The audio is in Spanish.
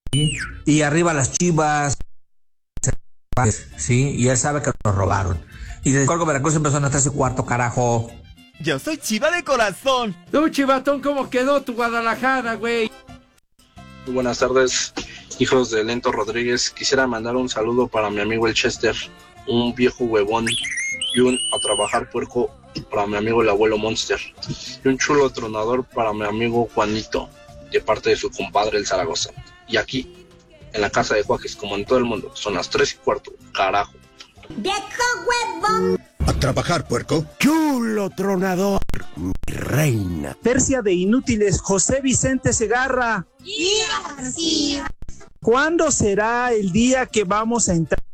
¿sí? Y arriba las Chivas, sí, y él sabe que nos robaron. Y desde Corgo Veracruz empezó a nuestro cuarto, carajo. Yo soy Chiva de corazón. Tú, Chivatón, ¿cómo quedó tu Guadalajara, güey? Muy buenas tardes, hijos de Lento Rodríguez. Quisiera mandar un saludo para mi amigo el Chester, un viejo huevón, y un a trabajar puerco para mi amigo el abuelo Monster, y un chulo tronador para mi amigo Juanito, de parte de su compadre el Zaragoza. Y aquí, en la casa de Juárez, como en todo el mundo, son las 3:15, carajo. ¡Viejo huevón! A trabajar, puerco. Chulo tronador, mi reina. Tercia de inútiles, José Vicente Segarra. ¡Y García! ¿Cuándo será el día que vamos a entrar